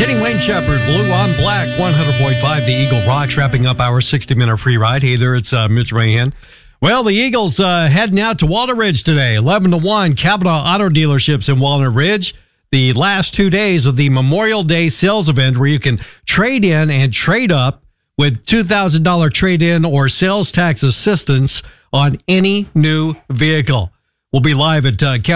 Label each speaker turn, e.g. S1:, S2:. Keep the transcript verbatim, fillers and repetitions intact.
S1: Kenny Wayne Shepherd, Blue on Black, one hundred point five, the Eagle Rocks, wrapping up our sixty-minute free ride. Hey there, it's uh, Mitch Mahan. Well, the Eagles uh, heading out to Walnut Ridge today, eleven to one, Kavanaugh Auto Dealerships in Walnut Ridge. The last two days of the Memorial Day sales event where you can trade in and trade up with two thousand dollars trade-in or sales tax assistance on any new vehicle. We'll be live at uh,